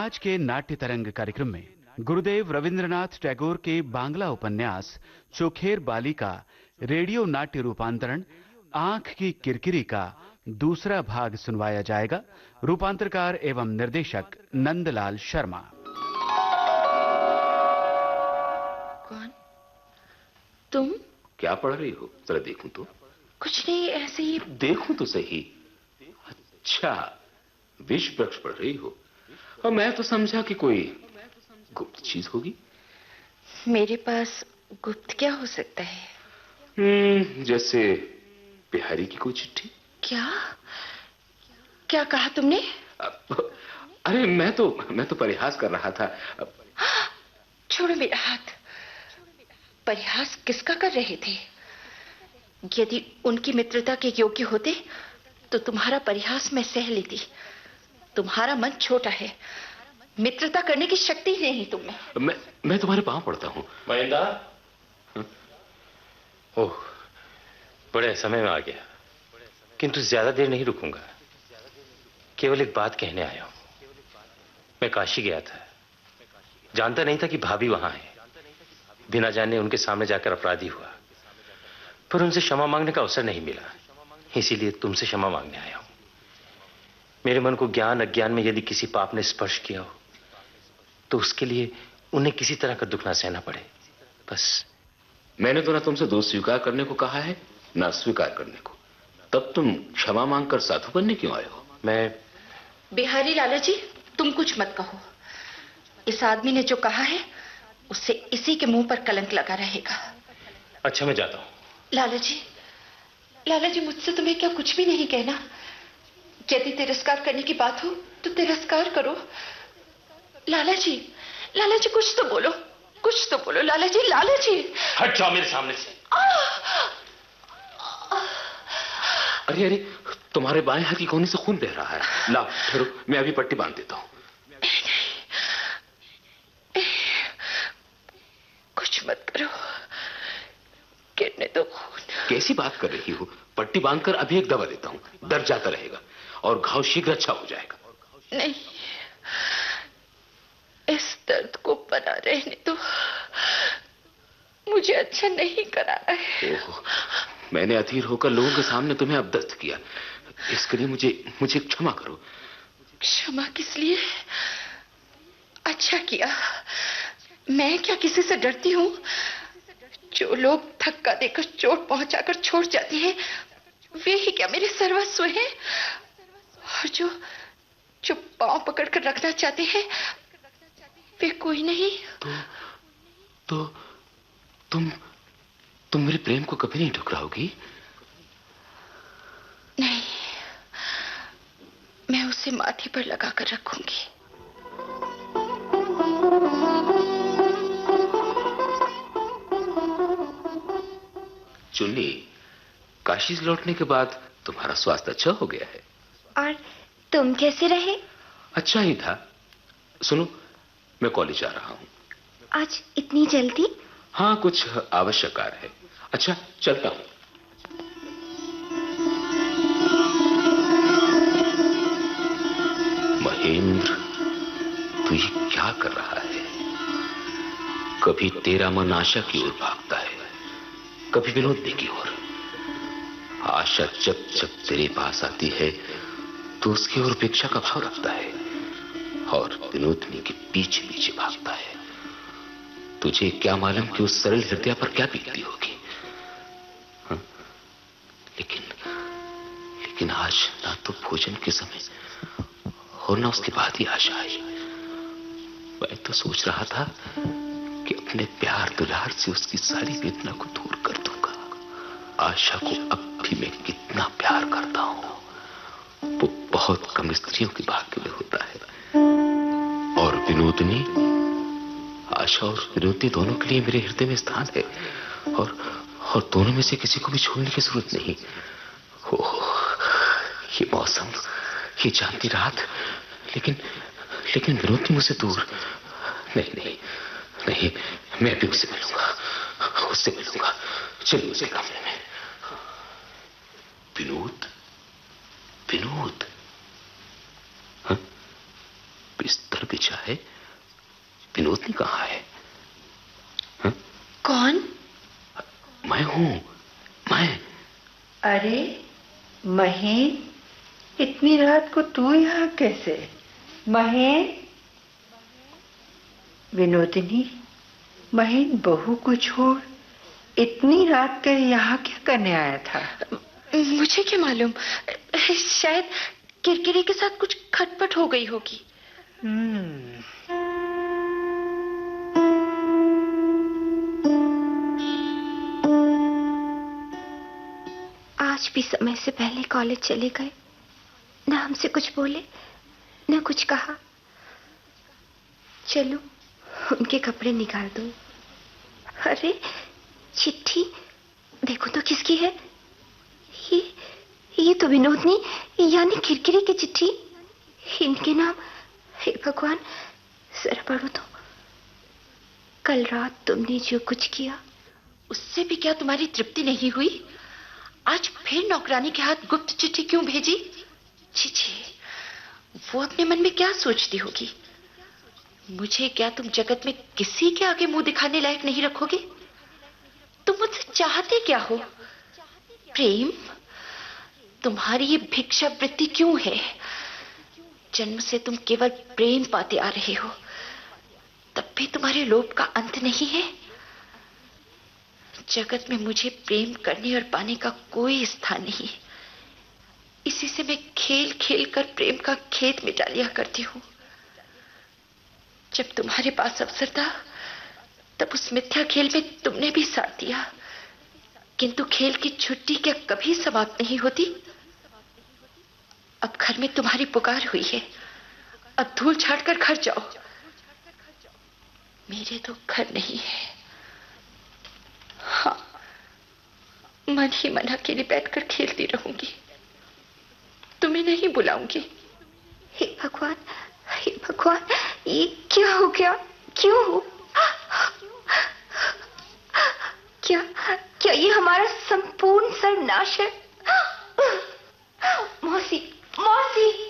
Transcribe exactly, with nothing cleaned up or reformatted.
आज के नाट्य तरंग कार्यक्रम में गुरुदेव रविंद्रनाथ टैगोर के बांग्ला उपन्यास चोखेर बाली का रेडियो नाट्य रूपांतरण आंख की किरकिरी का दूसरा भाग सुनवाया जाएगा। रूपांतरकार एवं निर्देशक नंदलाल शर्मा। कौन? तुम? क्या पढ़ रही हो? जरा देखूं तो। कुछ नहीं, ऐसे ही। देखूं तो सही। अच्छा, विष वृक्ष पढ़ रही हो। और मैं तो समझा कि कोई गुप्त चीज होगी। मेरे पास गुप्त क्या हो सकता है? हम्म, जैसे बिहारी की कोई चिट्ठी। क्या क्या कहा तुमने? अरे मैं तो मैं तो परिहास कर रहा था। छोड़ो मेरा हाथ। परिहास किसका कर रहे थे? यदि उनकी मित्रता के योग्य होते तो तुम्हारा परिहास मैं सह लेती। तुम्हारा मन छोटा है, मित्रता करने की शक्ति ही नहीं तुम में। मैं मैं तुम्हारे पांव पड़ता हूं। महेंद्र, ओह, बड़े समय में आ गया, किंतु ज्यादा देर नहीं रुकूंगा। केवल एक बात कहने आया हूं। मैं काशी गया था, जानता नहीं था कि भाभी वहां है। बिना जाने उनके सामने जाकर अपराधी हुआ, पर उनसे क्षमा मांगने का अवसर नहीं मिला। इसीलिए तुमसे क्षमा मांगने आया हूं। मेरे मन को ज्ञान अज्ञान में यदि किसी पाप ने स्पर्श किया हो तो उसके लिए उन्हें किसी तरह का दुख ना सहना पड़े, बस। मैंने तो ना तुमसे दोष स्वीकार करने को कहा है, ना स्वीकार करने को। तब तुम क्षमा मांगकर साधु बनने क्यों आए हो? मैं बिहारी लाला जी, तुम कुछ मत कहो। इस आदमी ने जो कहा है उससे इसी के मुंह पर कलंक लगा रहेगा। अच्छा, मैं जाता हूं। लाला जी, लाला जी, मुझसे तुम्हें क्या कुछ भी नहीं कहना? यदि तिरस्कार करने की बात हो तो तिरस्कार करो। लाला जी, लाला जी, कुछ तो बोलो, कुछ तो बोलो लाला जी, लाला जी। हट जाओ मेरे सामने से। अरे अरे, तुम्हारे बाएं हाथ की कोहनी से खून बह रहा है। लाओ, ठहरो, मैं अभी पट्टी बांध देता हूं। कुछ मत करो, गिरने दो खून। कैसी बात कर रही हो? पट्टी बांधकर अभी एक दवा देता हूं, दर्द जाता रहेगा और घाव शीघ्र अच्छा हो जाएगा। नहीं, इस दर्द को बना रहने दो, मुझे अच्छा नहीं कराना है। ओह, मैंने अधीर होकर लोगों के सामने तुम्हें अपदस्थ किया, इसके लिए मुझे मुझे क्षमा करो। क्षमा किस लिए? अच्छा किया। मैं क्या किसी से डरती हूं? जो लोग धक्का देकर चोट पहुंचाकर छोड़ जाते हैं वे ही क्या मेरे सर्वस्व हैं? और जो जो पांव पकड़कर रखना चाहते हैं वे कोई नहीं। तो तो तुम तुम मेरे प्रेम को कभी नहीं ठुकराओगी? नहीं, मैं उसे माथे पर लगाकर रखूंगी। चुन्नी, काशी से लौटने के बाद तुम्हारा स्वास्थ्य अच्छा हो गया है। और तुम कैसे रहे? अच्छा ही था। सुनो, मैं कॉलेज जा रहा हूँ। आज इतनी जल्दी? हाँ, कुछ आवश्यक कार्य है। अच्छा, चलता हूँ। महेंद्र, तू ये क्या कर रहा है? कभी तेरा मन आशा की ओर भागता है, कभी विनोदनी की ओर। आशा जब जब तेरे पास आती है तो उसकी ओर उपेक्षा का भाव रखता है और विनोदनी के पीछे पीछे भागता है। तुझे क्या मालूम कि उस सरल हृदय पर क्या बीतती होगी? हाँ? लेकिन लेकिन आज ना तो भोजन के समय और ना उसके बाद ही आशा आई। मैं तो सोच रहा था कि अपने प्यार दुलार से उसकी सारी वेदना को दूर कर दूंगा। आशा को अब भी मैं कितना प्यार करता हूं, वो बहुत कम स्त्रियों के भाग्य में होता है। और विनोदनी, आशा और विनोदनी दोनों के लिए मेरे हृदय में स्थान है और और दोनों में से किसी को भी छोड़ने की जरूरत नहीं। ओह, ये मौसम, ये चांदनी रात, लेकिन लेकिन विनोदनी मुझसे दूर। नहीं नहीं नहीं, मैं भी उससे मिलूंगा, उससे मिलूंगा। चलिए उसे कमरे में। विनोद, विनोद, हाँ? बिस्तर चाहे विनोदनी कहाँ है? हा? कौन? मैं हूं, मैं। अरे महेन, इतनी रात को तू यहाँ कैसे? महेन। विनोदिनी, महेन बहू को छोड़ इतनी रात के यहाँ क्या करने आया था? मुझे क्या मालूम, शायद किरकिरी के साथ कुछ खटपट हो गई होगी। हम्म। आज भी समय से पहले कॉलेज चले गए, ना हमसे कुछ बोले ना कुछ कहा। चलो उनके कपड़े निकाल दो। अरे चिट्ठी देखो तो किसकी है? ये ये तो विनोदनी यानी किरकिरी की चिट्ठी। इनके नाम, हे भगवान, जरा पढ़ो तो। कल रात तुमने जो कुछ किया, उससे भी क्या तुम्हारी तृप्ति नहीं हुई? आज फिर नौकरानी के हाथ गुप्त चिट्ठी क्यों भेजी? छी छी, वो अपने मन में क्या सोचती होगी? मुझे क्या तुम जगत में किसी के आगे मुंह दिखाने लायक नहीं रखोगे? तुम मुझसे चाहते क्या हो? प्रेम? तुम्हारी ये भिक्षा वृत्ति क्यों है? जन्म से तुम केवल प्रेम पाते आ रहे हो, तब भी तुम्हारे लोभ का अंत नहीं है। जगत में मुझे प्रेम करने और पाने का कोई स्थान नहीं। इसी से मैं खेल खेल कर प्रेम का खेत मिटा लिया करती हूं। जब तुम्हारे पास अवसर था, तब उस मिथ्या खेल में तुमने भी साथ दिया, किंतु खेल की छुट्टी क्या कभी समाप्त नहीं होती? अब घर में तुम्हारी पुकार हुई है, अब धूल छाट कर घर जाओ। मेरे तो घर नहीं है। हाँ, मन ही मन अकेले बैठकर खेलती रहूंगी, तुम्हें नहीं बुलाऊंगी। हे भगवान, हे भगवान, ये क्या हो गया? क्यों? क्या क्या ये हमारा संपूर्ण सर्वनाश है? मौसी, मौसी।